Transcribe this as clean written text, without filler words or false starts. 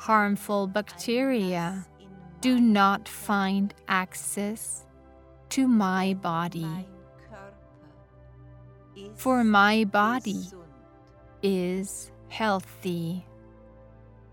harmful bacteria do not find access to my body. For my body is healthy.